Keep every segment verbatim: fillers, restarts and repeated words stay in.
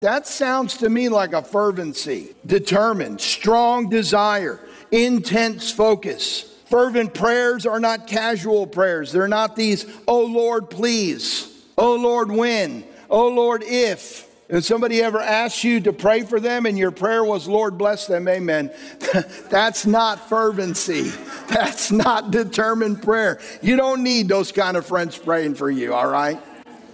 That sounds to me like a fervency, determined, strong desire, intense focus. Fervent prayers are not casual prayers. They're not these, oh Lord, please. Oh Lord, when. Oh Lord, if. If somebody ever asks you to pray for them and your prayer was, Lord, bless them, amen. That's not fervency. That's not determined prayer. You don't need those kind of friends praying for you, all right?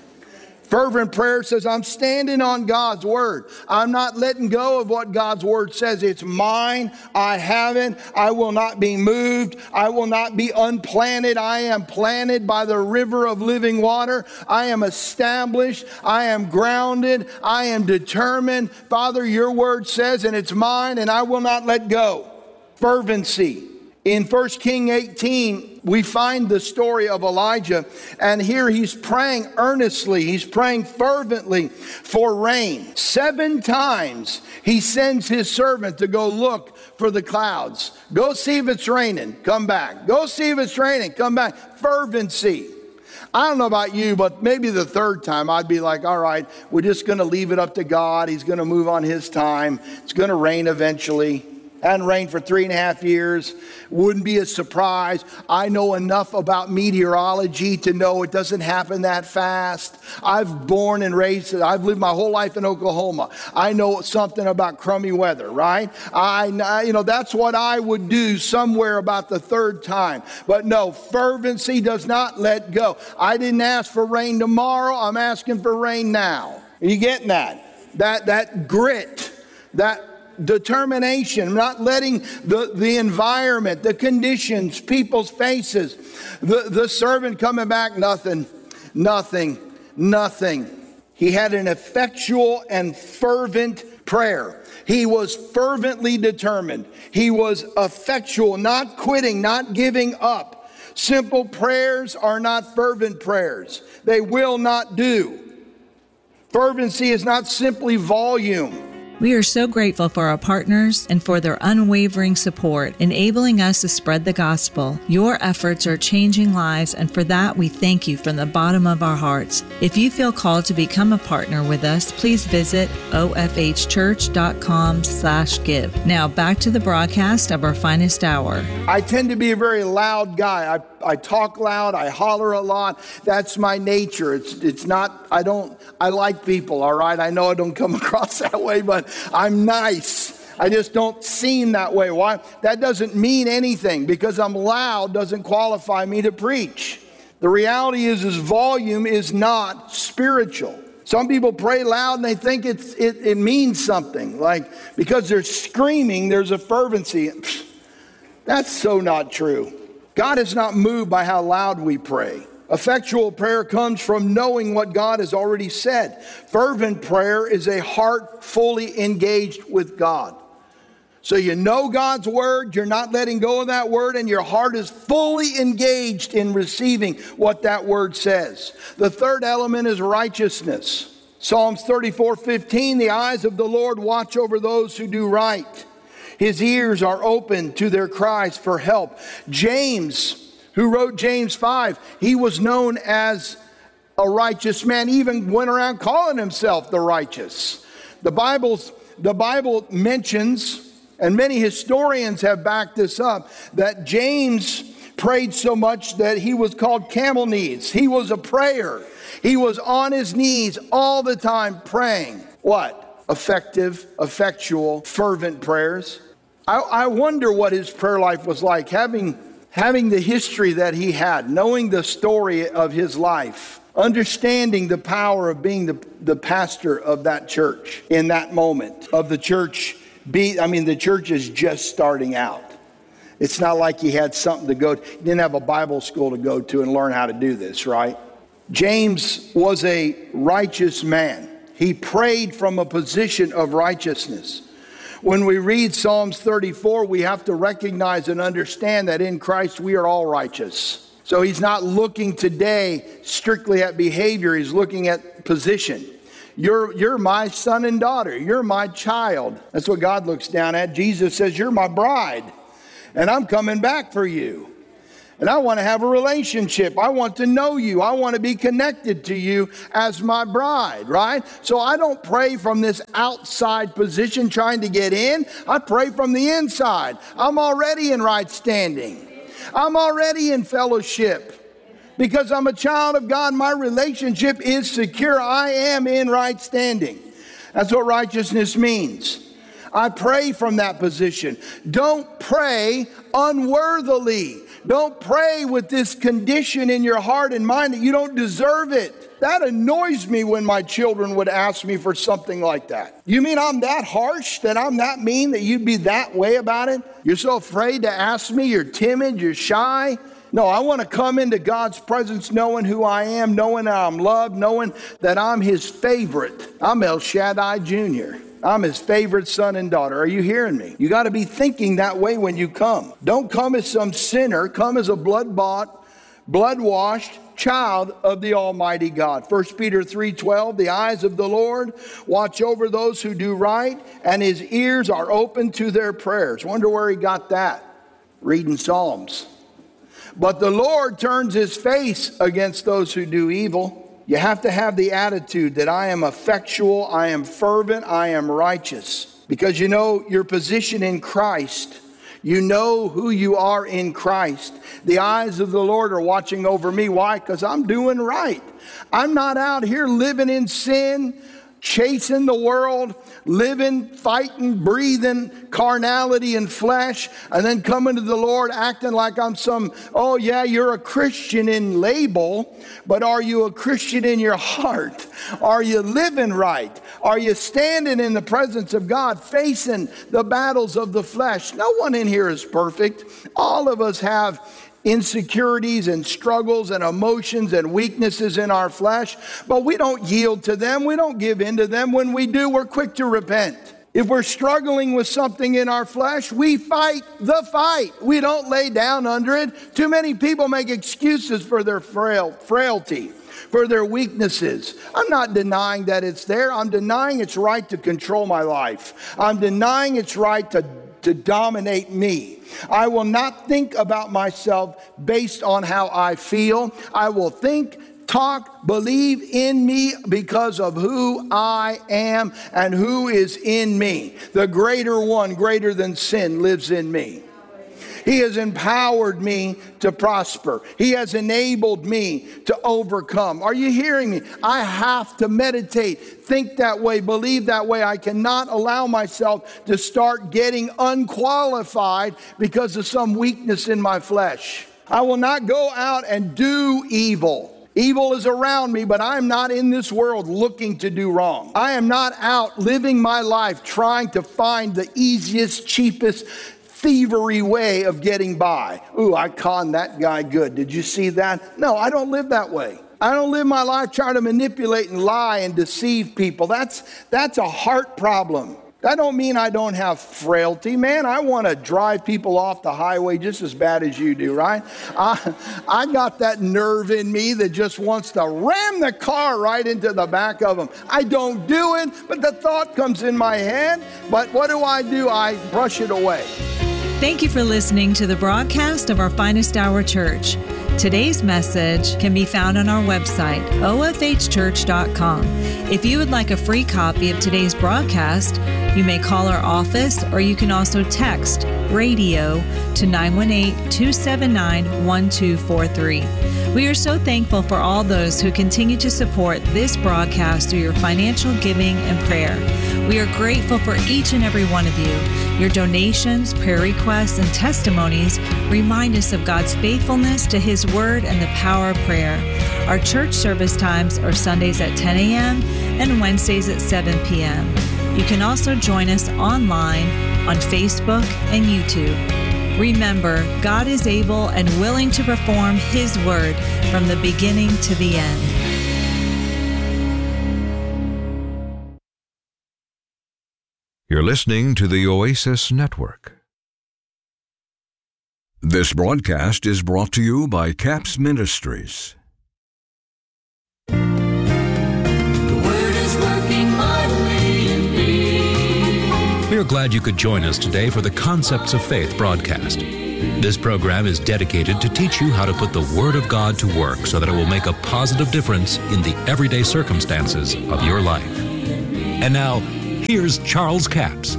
Fervent prayer says, I'm standing on God's word. I'm not letting go of what God's word says. It's mine. I have it. I will not be moved. I will not be unplanted. I am planted by the river of living water. I am established. I am grounded. I am determined. Father, your word says, and it's mine, and I will not let go. Fervency. In First Kings eighteen, we find the story of Elijah, and here he's praying earnestly, he's praying fervently for rain. Seven times he sends his servant to go look for the clouds. Go see if it's raining, come back. Go see if it's raining, come back. Fervency. I don't know about you, but maybe the third time I'd be like, all right, we're just going to leave it up to God. He's going to move on his time. It's going to rain eventually. Hadn't rained for three and a half years. Wouldn't be a surprise. I know enough about meteorology to know it doesn't happen that fast. I've born and raised, I've lived my whole life in Oklahoma. I know something about crummy weather, right? I, you know, that's what I would do somewhere about the third time. But no, fervency does not let go. I didn't ask for rain tomorrow. I'm asking for rain now. Are you getting that? That, that grit, that determination, not letting the, the environment, the conditions, people's faces, the, the servant coming back, nothing, nothing, nothing. He had an effectual and fervent prayer. He was fervently determined. He was effectual, not quitting, not giving up. Simple prayers are not fervent prayers. They will not do. Fervency is not simply volume. We are so grateful for our partners and for their unwavering support, enabling us to spread the gospel. Your efforts are changing lives, and for that we thank you from the bottom of our hearts. If you feel called to become a partner with us, please visit ofhchurch.com slash give. Now back to the broadcast of our finest hour. I tend to be a very loud guy. I, I talk loud. I holler a lot. That's my nature. It's it's not, I don't, I like people, all right? I know I don't come across that way, but I'm nice. I just don't seem that way. Why? That doesn't mean anything. Because I'm loud doesn't qualify me to preach. The reality is, is volume is not spiritual. Some people pray loud and they think it's, it, it means something. Like, because they're screaming, there's a fervency. That's so not true. God is not moved by how loud we pray. Effectual prayer comes from knowing what God has already said. Fervent prayer is a heart fully engaged with God. So you know God's word, you're not letting go of that word, and your heart is fully engaged in receiving what that word says. The third element is righteousness. Psalms thirty-four fifteen, the eyes of the Lord watch over those who do right. His ears are open to their cries for help. James, who wrote James five, he was known as a righteous man, even went around calling himself the righteous. The Bible's, the Bible mentions, and many historians have backed this up, that James prayed so much that he was called camel knees. He was a prayer. He was on his knees all the time praying. What? Effective, effectual, fervent prayers. I, I wonder what his prayer life was like, having Having the history that he had, knowing the story of his life, understanding the power of being the, the pastor of that church in that moment of the church. Be, I mean, the church is just starting out. It's not like he had something to go to. He didn't have a Bible school to go to and learn how to do this, right? James was a righteous man. He prayed from a position of righteousness. When we read Psalms thirty-four, we have to recognize and understand that in Christ we are all righteous. So he's not looking today strictly at behavior. He's looking at position. You're, you're my son and daughter. You're my child. That's what God looks down at. Jesus says, you're my bride, and I'm coming back for you. And I want to have a relationship. I want to know you. I want to be connected to you as my bride, right? So I don't pray from this outside position trying to get in. I pray from the inside. I'm already in right standing. I'm already in fellowship. Because I'm a child of God, my relationship is secure. I am in right standing. That's what righteousness means. I pray from that position. Don't pray unworthily. Don't pray with this condition in your heart and mind that you don't deserve it. That annoys me when my children would ask me for something like that. You mean I'm that harsh, that I'm that mean, that you'd be that way about it? You're so afraid to ask me, you're timid, you're shy. No, I want to come into God's presence knowing who I am, knowing that I'm loved, knowing that I'm His favorite. I'm El Shaddai Junior I'm His favorite son and daughter. Are you hearing me? You got to be thinking that way when you come. Don't come as some sinner. Come as a blood-bought, blood-washed child of the Almighty God. First Peter three twelve, the eyes of the Lord watch over those who do right, and His ears are open to their prayers. Wonder where he got that? Reading Psalms. But the Lord turns His face against those who do evil. You have to have the attitude that I am effectual, I am fervent, I am righteous. Because you know your position in Christ. You know who you are in Christ. The eyes of the Lord are watching over me. Why? Because I'm doing right. I'm not out here living in sin, chasing the world, living, fighting, breathing carnality and flesh, and then coming to the Lord acting like I'm some, oh yeah, you're a Christian in label, but are you a Christian in your heart? Are you living right? Are you standing in the presence of God, facing the battles of the flesh? No one in here is perfect. All of us have insecurities and struggles and emotions and weaknesses in our flesh, but we don't yield to them. We don't give in to them. When we do, we're quick to repent. If we're struggling with something in our flesh, we fight the fight. We don't lay down under it. Too many people make excuses for their frail, frailty, for their weaknesses. I'm not denying that it's there. I'm denying its right to control my life. I'm denying its right to to dominate me. I will not think about myself based on how I feel. I will think, talk, believe in me because of who I am and who is in me. The greater one, greater than sin, lives in me. He has empowered me to prosper. He has enabled me to overcome. Are you hearing me? I have to meditate, think that way, believe that way. I cannot allow myself to start getting unqualified because of some weakness in my flesh. I will not go out and do evil. Evil is around me, but I'm not in this world looking to do wrong. I am not out living my life trying to find the easiest, cheapest, thievery way of getting by. Ooh, I conned that guy good. Did you see that? No, I don't live that way. I don't live my life trying to manipulate and lie and deceive people. That's, that's a heart problem. That don't mean I don't have frailty. Man, I want to drive people off the highway just as bad as you do, right? I, I got that nerve in me that just wants to ram the car right into the back of them. I don't do it, but the thought comes in my head. But what do I do? I brush it away. Thank you for listening to the broadcast of our Finest Hour Church. Today's message can be found on our website, O F H church dot com. If you would like a free copy of today's broadcast, you may call our office or you can also text radio to nine one eight, two seven nine, one two four three. We are so thankful for all those who continue to support this broadcast through your financial giving and prayer. We are grateful for each and every one of you. Your donations, prayer requests, and testimonies remind us of God's faithfulness to His Word and the power of prayer. Our church service times are Sundays at ten a.m. and Wednesdays at seven p.m. You can also join us online on Facebook and YouTube. Remember, God is able and willing to perform His Word from the beginning to the end. You're listening to the Oasis Network. This broadcast is brought to you by Caps Ministries. The Word is working mightily in me. We are glad you could join us today for the Concepts of Faith broadcast. This program is dedicated to teach you how to put the Word of God to work so that it will make a positive difference in the everyday circumstances of your life. And now, here's Charles Capps.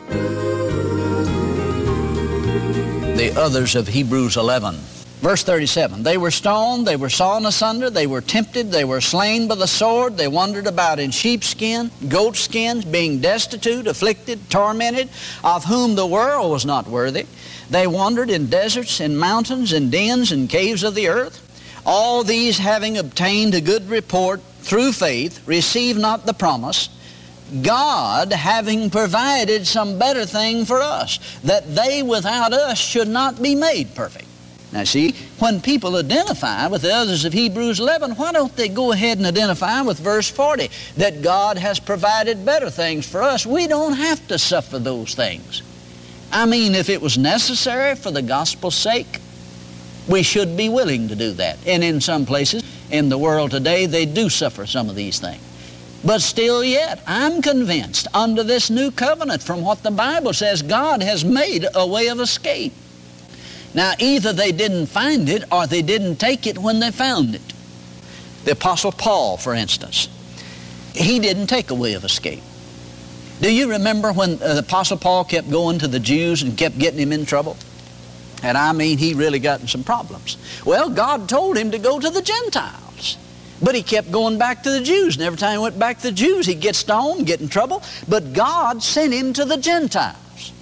The others of Hebrews eleven. Verse thirty-seven, they were stoned, they were sawn asunder, they were tempted, they were slain by the sword, they wandered about in sheepskin, goatskins, being destitute, afflicted, tormented, of whom the world was not worthy. They wandered in deserts, in mountains, in dens, and caves of the earth. All these having obtained a good report through faith, received not the promise, God having provided some better thing for us, that they without us should not be made perfect. Now see, when people identify with the others of Hebrews eleven, why don't they go ahead and identify with verse forty, that God has provided better things for us? We don't have to suffer those things. I mean, if it was necessary for the gospel's sake, we should be willing to do that. And in some places in the world today, they do suffer some of these things. But still yet, I'm convinced under this new covenant, from what the Bible says, God has made a way of escape. Now, either they didn't find it or they didn't take it when they found it. The Apostle Paul, for instance, he didn't take a way of escape. Do you remember when uh, the Apostle Paul kept going to the Jews and kept getting him in trouble? And I mean, he really got in some problems. Well, God told him to go to the Gentiles. But he kept going back to the Jews. And every time he went back to the Jews, he'd get stoned, get in trouble. But God sent him to the Gentiles.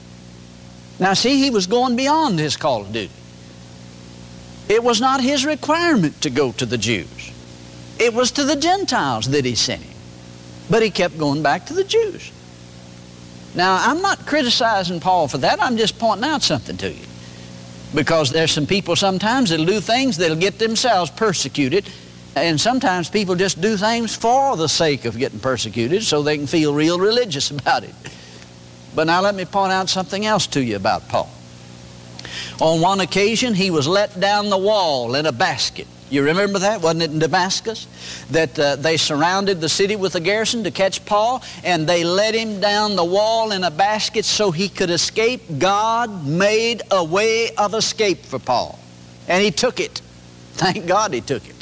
Now see, he was going beyond his call of duty. It was not his requirement to go to the Jews. It was to the Gentiles that he sent him. But he kept going back to the Jews. Now, I'm not criticizing Paul for that. I'm just pointing out something to you. Because there's some people sometimes that'll do things that'll get themselves persecuted. And sometimes people just do things for the sake of getting persecuted so they can feel real religious about it. But now let me point out something else to you about Paul. On one occasion, he was let down the wall in a basket. You remember that? Wasn't it in Damascus? That uh, they surrounded the city with a garrison to catch Paul, and they let him down the wall in a basket so he could escape. God made a way of escape for Paul, and he took it. Thank God he took it.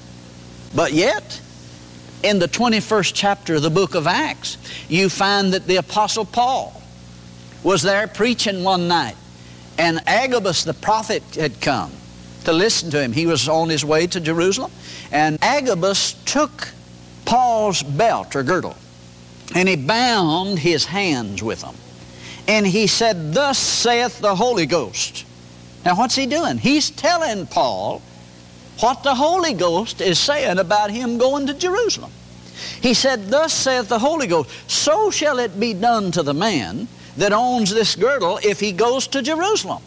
But yet, in the twenty-first chapter of the book of Acts, you find that the Apostle Paul was there preaching one night, and Agabus the prophet had come to listen to him. He was on his way to Jerusalem, and Agabus took Paul's belt or girdle, and he bound his hands with them. And he said, "Thus saith the Holy Ghost." Now what's he doing? He's telling Paul what the Holy Ghost is saying about him going to Jerusalem. He said, "Thus saith the Holy Ghost, so shall it be done to the man that owns this girdle if he goes to Jerusalem."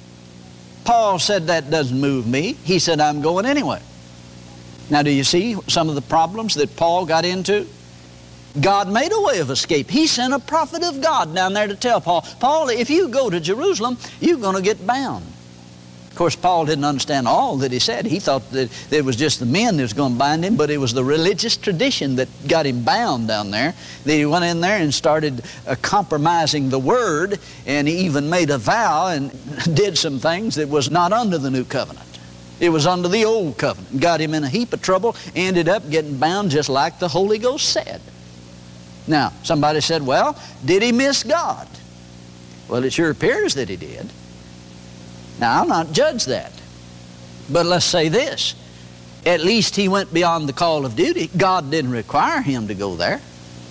Paul said, "That doesn't move me." He said, "I'm going anyway." Now do you see some of the problems that Paul got into? God made a way of escape. He sent a prophet of God down there to tell Paul, "Paul, if you go to Jerusalem, you're going to get bound." Of course, Paul didn't understand all that he said. He thought that it was just the men that was going to bind him, but it was the religious tradition that got him bound down there. That he went in there and started uh, compromising the word, and he even made a vow and did some things that was not under the new covenant. It was under the old covenant. Got him in a heap of trouble, ended up getting bound just like the Holy Ghost said. Now, somebody said, "Well, did he miss God?" Well, it sure appears that he did. Now, I'll not judge that. But let's say this. At least he went beyond the call of duty. God didn't require him to go there.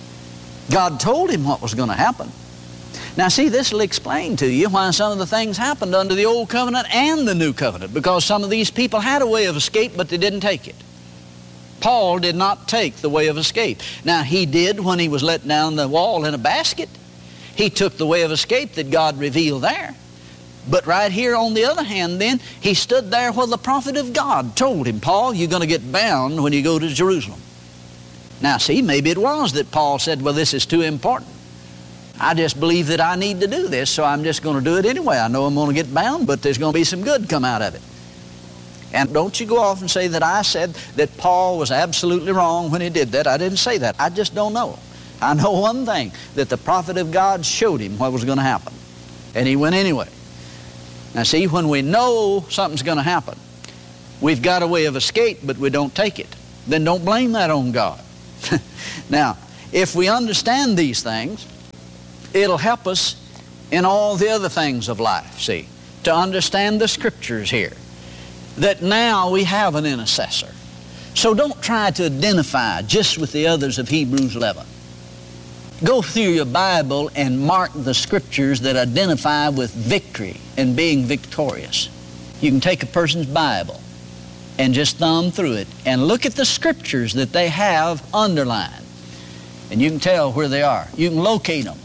God told him what was going to happen. Now, see, this will explain to you why some of the things happened under the Old Covenant and the New Covenant, because some of these people had a way of escape, but they didn't take it. Paul did not take the way of escape. Now, he did when he was let down the wall in a basket. He took the way of escape that God revealed there. But right here, on the other hand, then, he stood there where the prophet of God told him, "Paul, you're going to get bound when you go to Jerusalem." Now, see, maybe it was that Paul said, "Well, this is too important. I just believe that I need to do this, so I'm just going to do it anyway. I know I'm going to get bound, but there's going to be some good come out of it." And don't you go off and say that I said that Paul was absolutely wrong when he did that. I didn't say that. I just don't know. I know one thing, that the prophet of God showed him what was going to happen. And he went anyway. Now see, when we know something's going to happen, we've got a way of escape, but we don't take it. Then don't blame that on God. Now, if we understand these things, it'll help us in all the other things of life, see, to understand the Scriptures here, that now we have an intercessor. So don't try to identify just with the others of Hebrews eleven. Go through your Bible and mark the Scriptures that identify with victory and being victorious. You can take a person's Bible and just thumb through it and look at the Scriptures that they have underlined. And you can tell where they are. You can locate them.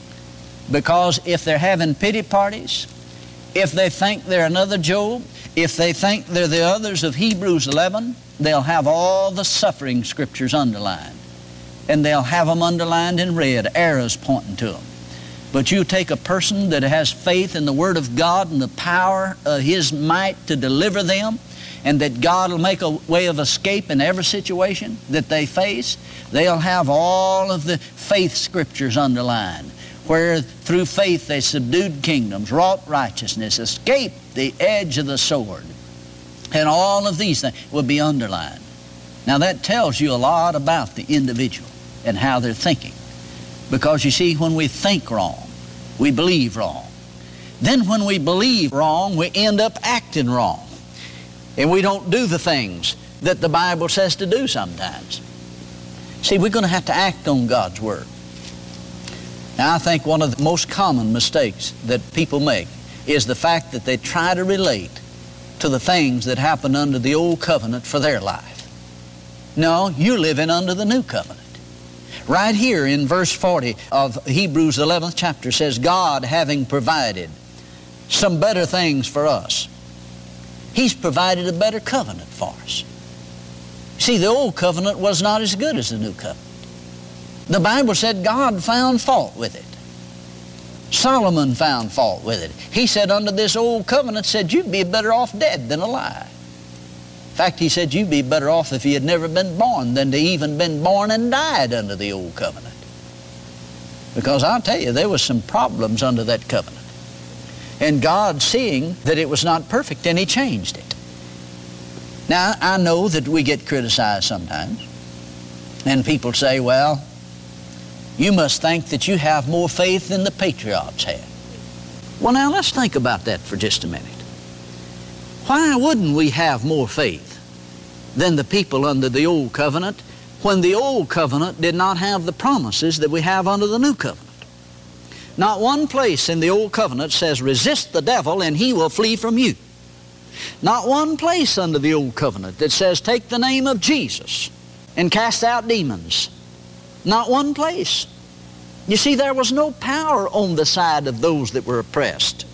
Because if they're having pity parties, if they think they're another Job, if they think they're the others of Hebrews eleven, they'll have all the suffering Scriptures underlined. And they'll have them underlined in red, arrows pointing to them. But you take a person that has faith in the Word of God and the power of His might to deliver them, and that God will make a way of escape in every situation that they face, they'll have all of the faith Scriptures underlined, where through faith they subdued kingdoms, wrought righteousness, escaped the edge of the sword. And all of these things will be underlined. Now that tells you a lot about the individual and how they're thinking. Because you see, when we think wrong, we believe wrong. Then when we believe wrong, we end up acting wrong. And we don't do the things that the Bible says to do sometimes. See, we're going to have to act on God's Word. Now, I think one of the most common mistakes that people make is the fact that they try to relate to the things that happened under the old covenant for their life. No, you're living under the new covenant. Right here in verse forty of Hebrews eleventh chapter says, God having provided some better things for us. He's provided a better covenant for us. See, the old covenant was not as good as the new covenant. The Bible said God found fault with it. Solomon found fault with it. He said under this old covenant, said you'd be better off dead than alive. In fact, he said you'd be better off if you had never been born than to even been born and died under the old covenant. Because I'll tell you, there was some problems under that covenant. And God, seeing that it was not perfect, and He changed it. Now, I know that we get criticized sometimes. And people say, well, you must think that you have more faith than the patriots had. Well, now, let's think about that for just a minute. Why wouldn't we have more faith than the people under the old covenant when the old covenant did not have the promises that we have under the new covenant? Not one place in the old covenant says, resist the devil and he will flee from you. Not one place under the old covenant that says, take the name of Jesus and cast out demons. Not one place. You see, there was no power on the side of those that were oppressed.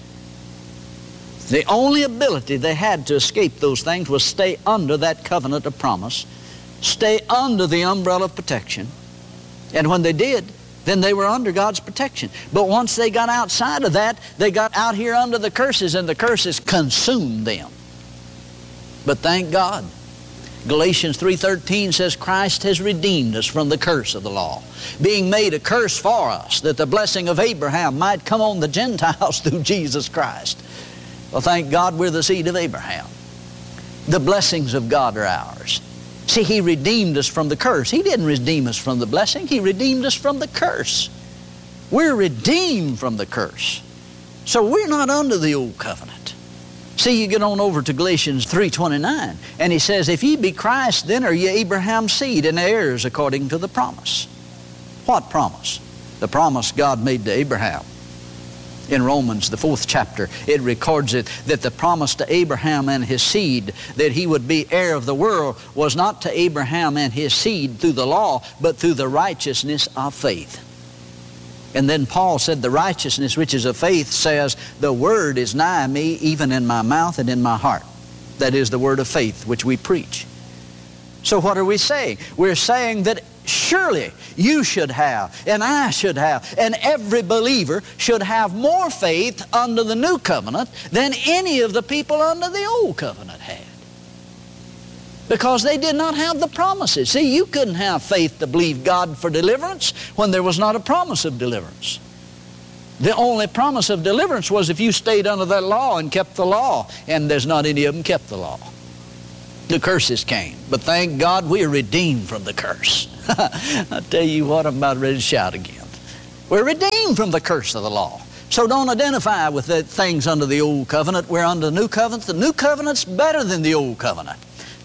The only ability they had to escape those things was stay under that covenant of promise, stay under the umbrella of protection. And when they did, then they were under God's protection. But once they got outside of that, they got out here under the curses, and the curses consumed them. But thank God, Galatians three thirteen says Christ has redeemed us from the curse of the law, being made a curse for us, that the blessing of Abraham might come on the Gentiles through Jesus Christ. Well, thank God we're the seed of Abraham. The blessings of God are ours. See, He redeemed us from the curse. He didn't redeem us from the blessing. He redeemed us from the curse. We're redeemed from the curse. So we're not under the old covenant. See, you get on over to Galatians three twenty-nine, and he says, if ye be Christ, then are ye Abraham's seed and heirs according to the promise. What promise? The promise God made to Abraham. In Romans, the fourth chapter, it records it that the promise to Abraham and his seed that he would be heir of the world was not to Abraham and his seed through the law, but through the righteousness of faith. And then Paul said, the righteousness which is of faith says, the word is nigh me, even in my mouth and in my heart. That is the word of faith which we preach. So what are we saying? We're saying that surely you should have, and I should have, and every believer should have more faith under the new covenant than any of the people under the old covenant had. Because they did not have the promises. See, you couldn't have faith to believe God for deliverance when there was not a promise of deliverance. The only promise of deliverance was if you stayed under that law and kept the law, and there's not any of them kept the law. The curses came, but thank God we are redeemed from the curse. I tell you what, I'm about ready to shout again. We're redeemed from the curse of the law. So don't identify with the things under the old covenant. We're under the new covenant. The new covenant's better than the old covenant.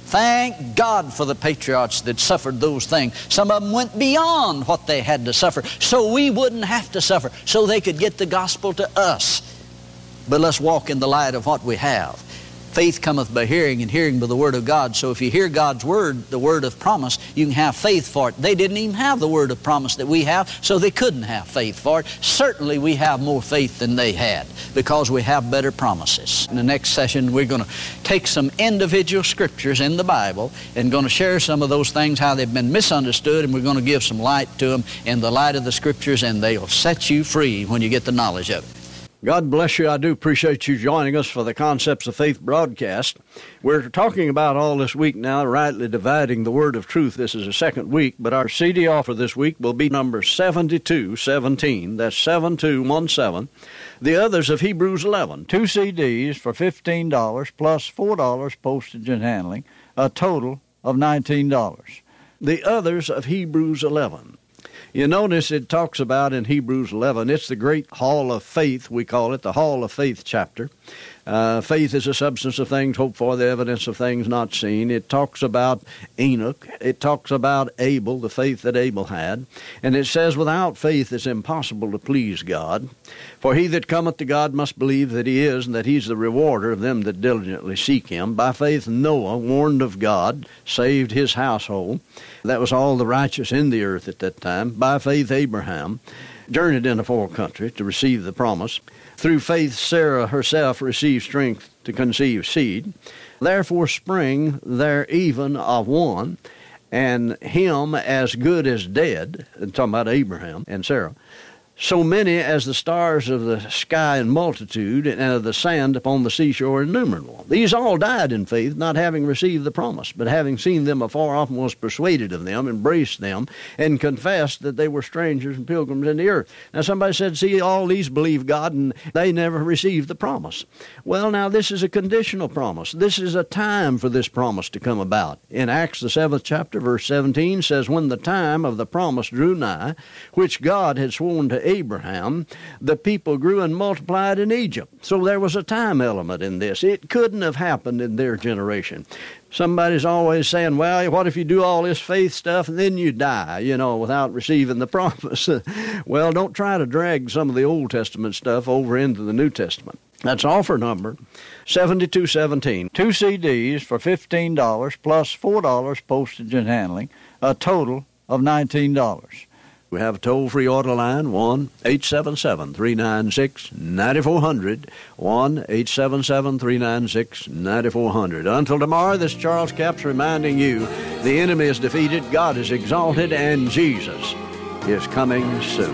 Thank God for the patriarchs that suffered those things. Some of them went beyond what they had to suffer, so we wouldn't have to suffer, so they could get the gospel to us. But let's walk in the light of what we have. Faith cometh by hearing, and hearing by the word of God. So if you hear God's word, the word of promise, you can have faith for it. They didn't even have the word of promise that we have, so they couldn't have faith for it. Certainly we have more faith than they had, because we have better promises. In the next session, we're going to take some individual scriptures in the Bible and going to share some of those things, how they've been misunderstood, and we're going to give some light to them in the light of the scriptures, and they'll set you free when you get the knowledge of it. God bless you. I do appreciate you joining us for the Concepts of Faith broadcast. We're talking about all this week now, rightly dividing the word of truth. This is the second week, but our C D offer this week will be number seventy-two seventeen. That's seven two one seven. The others of Hebrews eleven. Two C Ds for fifteen dollars plus four dollars postage and handling, a total of nineteen dollars. The others of Hebrews eleven. You notice it talks about in Hebrews eleven, it's the great hall of faith, we call it, the hall of faith chapter. Uh, faith is the substance of things hoped for, the evidence of things not seen. It talks about Enoch. It talks about Abel, the faith that Abel had. And it says, without faith it's impossible to please God. For he that cometh to God must believe that he is, and that he's the rewarder of them that diligently seek him. By faith Noah, warned of God, saved his household. That was all the righteous in the earth at that time. By faith Abraham journeyed in a far country to receive the promise. Through faith Sarah herself received strength to conceive seed. Therefore spring there even of one, and him as good as dead, and talking about Abraham and Sarah, so many as the stars of the sky in multitude, and of the sand upon the seashore innumerable. These all died in faith, not having received the promise, but having seen them afar off, and was persuaded of them, embraced them, and confessed that they were strangers and pilgrims in the earth. Now somebody said, see, all these believe God, and they never received the promise. Well, now this is a conditional promise. This is a time for this promise to come about. In Acts the seventh chapter, verse seventeen says, when the time of the promise drew nigh, which God had sworn to Abraham, the people grew and multiplied in Egypt. So there was a time element in this. It couldn't have happened in their generation. Somebody's always saying, well, what if you do all this faith stuff and then you die, you know, without receiving the promise? Well, don't try to drag some of the Old Testament stuff over into the New Testament. That's offer number seventy-two seventeen. Two C Ds for fifteen dollars plus four dollars postage and handling, a total of nineteen dollars. We have a toll-free order line, one eight seven seven, three nine six, nine four zero zero, one eight seven seven, three nine six, nine four zero zero. Until tomorrow, this is Charles Capps reminding you, the enemy is defeated, God is exalted, and Jesus is coming soon.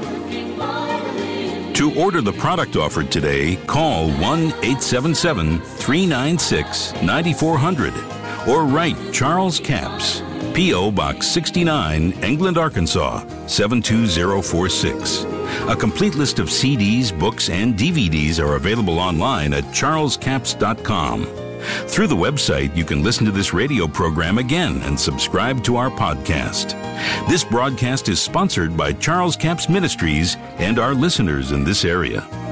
To order the product offered today, call one eight seven seven, three nine six, nine four zero zero or write Charles Capps, P O Box sixty-nine, England, Arkansas, seven two zero four six. A complete list of C Ds, books, and D V Ds are available online at charles capps dot com. Through the website, you can listen to this radio program again and subscribe to our podcast. This broadcast is sponsored by Charles Capps Ministries and our listeners in this area.